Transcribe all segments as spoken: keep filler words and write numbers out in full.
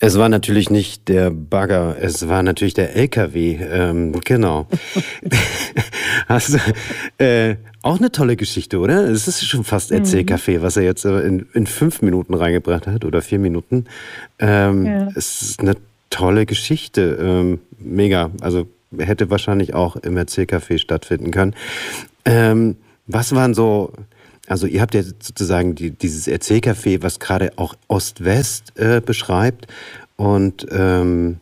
Es war natürlich nicht der Bagger, es war natürlich der L K W. Ähm, genau. Hast du, äh, auch eine tolle Geschichte, oder? Es ist schon fast Mhm. Erzählcafé, was er jetzt äh, in, in fünf Minuten reingebracht hat oder vier Minuten. Ähm, Ja. es ist eine tolle Geschichte. Ähm, mega. Also hätte wahrscheinlich auch im Erzählcafé stattfinden können. Ähm, was waren so, also ihr habt ja sozusagen die, dieses Erzählcafé, was gerade auch Ost-West äh, beschreibt. Und ähm,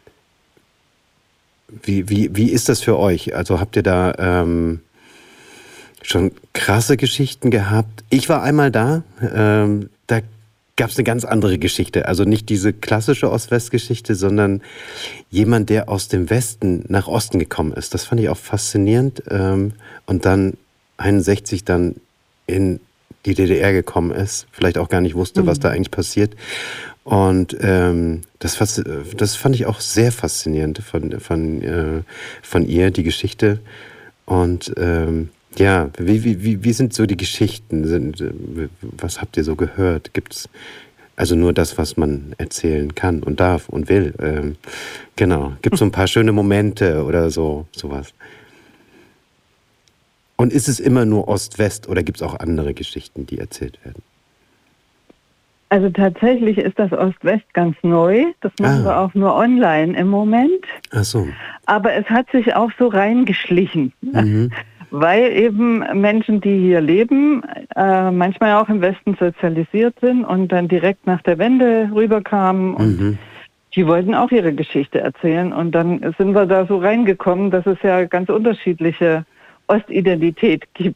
wie, wie, wie ist das für euch? Also habt ihr da ähm, schon krasse Geschichten gehabt? Ich war einmal da, ähm, da gab es eine ganz andere Geschichte. Also nicht diese klassische Ost-West-Geschichte, sondern jemand, der aus dem Westen nach Osten gekommen ist. Das fand ich auch faszinierend. Ähm, und dann einundsechzig dann in die D D R gekommen ist, vielleicht auch gar nicht wusste, was da Mhm. eigentlich passiert. Und ähm, das, fas- das fand ich auch sehr faszinierend von, von, äh, von ihr, die Geschichte. Und ähm, ja, wie, wie, wie, wie sind so die Geschichten? Sind, äh, was habt ihr so gehört? Gibt's also nur das, was man erzählen kann und darf und will? Ähm, genau. Gibt es so ein paar schöne Momente oder so, sowas? Und ist es immer nur Ost-West oder gibt es auch andere Geschichten, die erzählt werden? Also tatsächlich ist das Ost-West ganz neu. Das machen wir Ah, auch nur online im Moment. ach so. Aber es hat sich auch so reingeschlichen, Mhm, weil eben Menschen, die hier leben, äh, manchmal auch im Westen sozialisiert sind und dann direkt nach der Wende rüberkamen und mhm. die wollten auch ihre Geschichte erzählen. Und dann sind wir da so reingekommen, dass es ja ganz unterschiedliche Ostidentität gibt.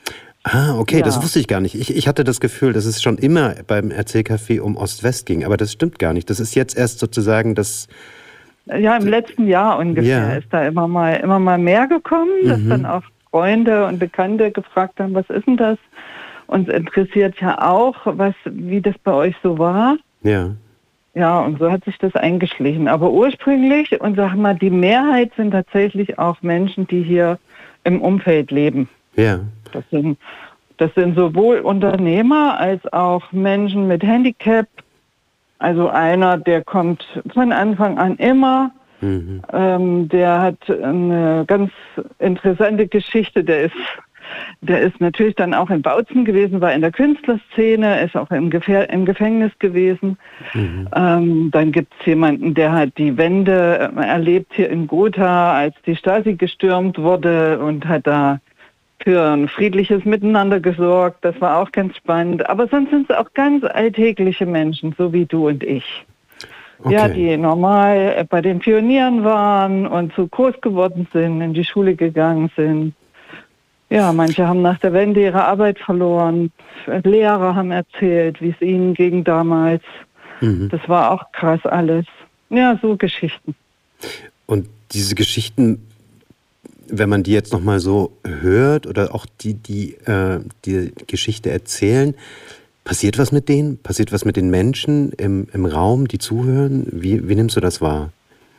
Ah, okay, das Ja. wusste ich gar nicht. Ich, ich hatte das Gefühl, dass es schon immer beim Erzählcafé um Ost-West ging, aber das stimmt gar nicht. Das ist jetzt erst sozusagen das. Ja, im letzten Jahr ungefähr Ja. ist da immer mal, immer mal mehr gekommen, dass dann Mhm. auch Freunde und Bekannte gefragt haben, was ist denn das? Uns interessiert ja auch, was, wie das bei euch so war. Ja. Ja, und so hat sich das eingeschlichen. Aber ursprünglich, und sag mal, die Mehrheit sind tatsächlich auch Menschen, die hier im Umfeld leben. Ja. Das sind, das sind sowohl Unternehmer als auch Menschen mit Handicap. Also einer, der kommt von Anfang an immer. Mhm. Ähm, der hat eine ganz interessante Geschichte. Der ist, der ist natürlich dann auch in Bautzen gewesen, war in der Künstlerszene, ist auch im, Gefähr im Gefängnis gewesen. Mhm. Ähm, dann gibt es jemanden, der hat die Wende äh, erlebt hier in Gotha, als die Stasi gestürmt wurde und hat da für ein friedliches Miteinander gesorgt. Das war auch ganz spannend. Aber sonst sind es auch ganz alltägliche Menschen, so wie du und ich. Ja, Okay. die normal äh, bei den Pionieren waren und so groß geworden sind, in die Schule gegangen sind. Ja, manche haben nach der Wende ihre Arbeit verloren. Lehrer haben erzählt, wie es ihnen ging damals. Mhm. Das war auch krass alles. Ja, so Geschichten. Und diese Geschichten, wenn man die jetzt nochmal so hört oder auch die, die äh, die Geschichte erzählen, passiert was mit denen? Passiert was mit den Menschen im, im Raum, die zuhören? Wie, wie nimmst du das wahr?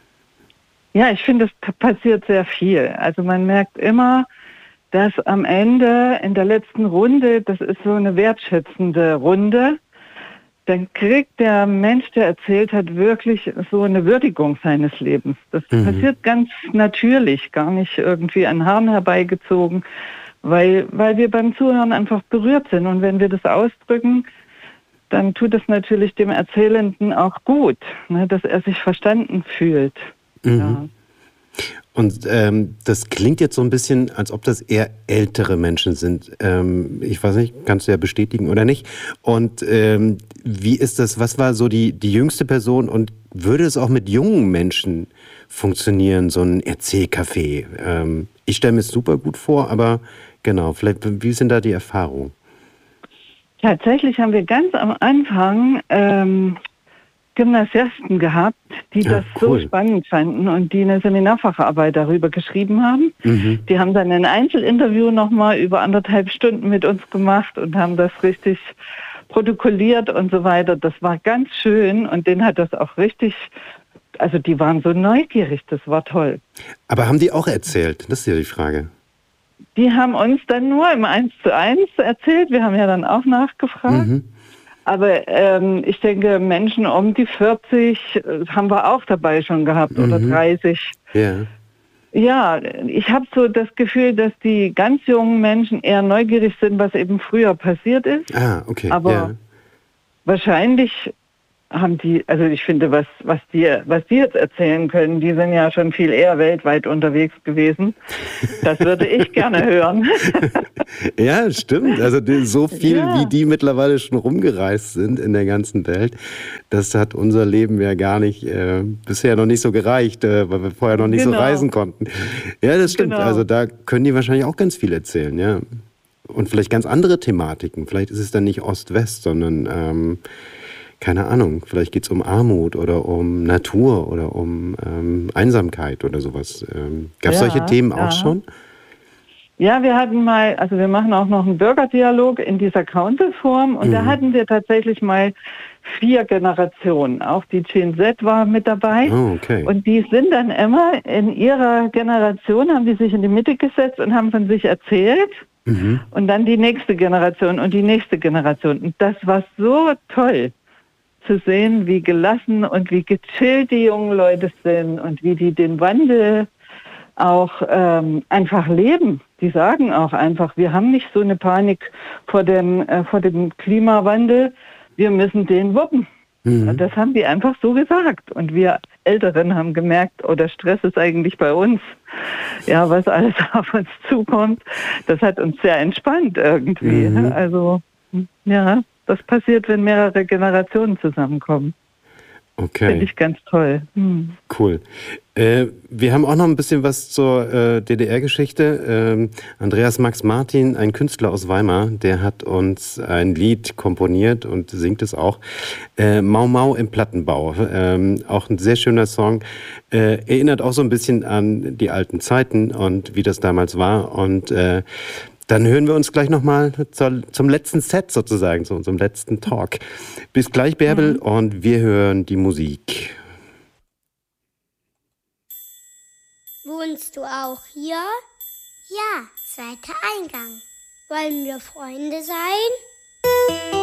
Ja, ich finde, es passiert sehr viel. Also man merkt immer, dass am Ende in der letzten Runde, das ist so eine wertschätzende Runde, dann kriegt der Mensch, der erzählt hat, wirklich so eine Würdigung seines Lebens. Das Mhm. passiert ganz natürlich, gar nicht irgendwie an Haaren herbeigezogen, weil, weil wir beim Zuhören einfach berührt sind. Und wenn wir das ausdrücken, dann tut es natürlich dem Erzählenden auch gut, ne, dass er sich verstanden fühlt. Mhm. Ja. Und ähm, das klingt jetzt so ein bisschen, als ob das eher ältere Menschen sind. Ähm, ich weiß nicht, kannst du ja bestätigen oder nicht. Und ähm, wie ist das, was war so die, die jüngste Person und würde es auch mit jungen Menschen funktionieren, so ein Erzählcafé? Ähm, ich stelle mir es super gut vor, aber genau, vielleicht, wie sind da die Erfahrungen? Tatsächlich haben wir ganz am Anfang ähm, Gymnasiasten gehabt, die Ja, das so cool. spannend fanden und die eine Seminarfacharbeit darüber geschrieben haben. Mhm. Die haben dann ein Einzelinterview nochmal über anderthalb Stunden mit uns gemacht und haben das richtig protokolliert und so weiter. Das war ganz schön und denen hat das auch richtig, also die waren so neugierig, das war toll. Aber haben die auch erzählt? Das ist ja die Frage. Die haben uns dann nur im Eins zu eins erzählt, wir haben ja dann auch nachgefragt. Mhm. Aber ähm, ich denke, Menschen um die vierzig äh, haben wir auch dabei schon gehabt mhm. oder dreißig. Ja. Ja, ich habe so das Gefühl, dass die ganz jungen Menschen eher neugierig sind, was eben früher passiert ist. Ah, okay. Aber ja. wahrscheinlich haben die, also ich finde, was, was die, was die jetzt erzählen können, die sind ja schon viel eher weltweit unterwegs gewesen. Das würde ich gerne hören. Ja, stimmt. Also so viel, Ja. wie die mittlerweile schon rumgereist sind in der ganzen Welt, das hat unser Leben ja gar nicht, äh, bisher noch nicht so gereicht, äh, weil wir vorher noch nicht Genau. so reisen konnten. Ja, das stimmt. Genau. Also da können die wahrscheinlich auch ganz viel erzählen, ja. Und vielleicht ganz andere Thematiken. Vielleicht ist es dann nicht Ost-West, sondern ähm, keine Ahnung, vielleicht geht es um Armut oder um Natur oder um ähm, Einsamkeit oder sowas. Ähm, Gab es Ja, solche Themen ja. auch schon? Ja, wir hatten mal, also wir machen auch noch einen Bürgerdialog in dieser Council-Form und mhm. da hatten wir tatsächlich mal vier Generationen. Auch die Gen Z war mit dabei. Oh, okay. Und die sind dann immer in ihrer Generation, haben die sich in die Mitte gesetzt und haben von sich erzählt. Mhm. Und dann die nächste Generation und die nächste Generation. Und das war so toll zu sehen, wie gelassen und wie gechillt die jungen Leute sind und wie die den Wandel auch ähm, einfach leben. Die sagen auch einfach, wir haben nicht so eine Panik vor dem, äh, vor dem Klimawandel, wir müssen den wuppen. Mhm. Das haben die einfach so gesagt. Und wir Älteren haben gemerkt, oh, der Stress ist eigentlich bei uns. Ja, was alles auf uns zukommt, das hat uns sehr entspannt irgendwie. Mhm. Also, ja, das passiert, wenn mehrere Generationen zusammenkommen. Okay. Finde ich ganz toll. Hm. Cool. Äh, wir haben auch noch ein bisschen was zur äh, D D R-Geschichte. Ähm, Andreas Max Martin, ein Künstler aus Weimar, der hat uns ein Lied komponiert und singt es auch. Äh, Mau Mau im Plattenbau. Ähm, auch ein sehr schöner Song. Äh, erinnert auch so ein bisschen an die alten Zeiten und wie das damals war. Und äh, dann hören wir uns gleich nochmal zum letzten Set sozusagen, zu unserem letzten Talk. Bis gleich, Bärbel, mhm. und wir hören die Musik. Wohnst du auch hier? Ja, zweiter Eingang. Wollen wir Freunde sein?